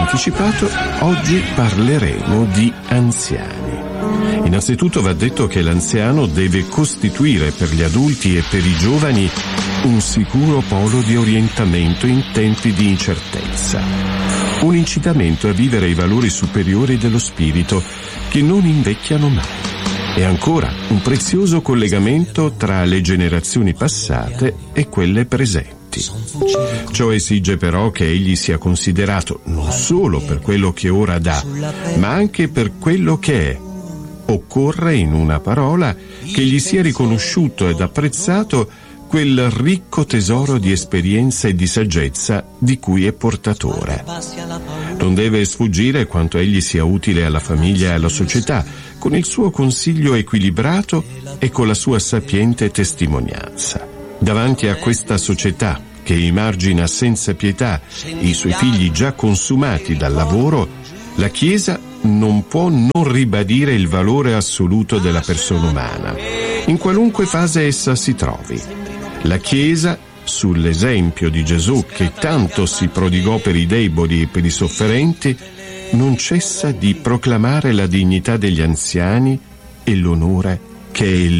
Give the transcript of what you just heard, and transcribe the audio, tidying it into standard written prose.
anticipato, oggi parleremo di anziani. Innanzitutto va detto che l'anziano deve costituire per gli adulti e per i giovani un sicuro polo di orientamento in tempi di incertezza. Un incitamento a vivere i valori superiori dello spirito che non invecchiano mai. E ancora un prezioso collegamento tra le generazioni passate e quelle presenti. Ciò esige però che egli sia considerato non solo per quello che ora dà, ma anche per quello che è. Occorre, in una parola, che gli sia riconosciuto ed apprezzato quel ricco tesoro di esperienza e di saggezza di cui è portatore. Non deve sfuggire quanto egli sia utile alla famiglia e alla società, con il suo consiglio equilibrato e con la sua sapiente testimonianza. Davanti a questa società che emargina senza pietà i suoi figli già consumati dal lavoro, la Chiesa non può non ribadire il valore assoluto della persona umana, in qualunque fase essa si trovi. La Chiesa, sull'esempio di Gesù che tanto si prodigò per i deboli e per i sofferenti, non cessa di proclamare la dignità degli anziani e l'onore che è il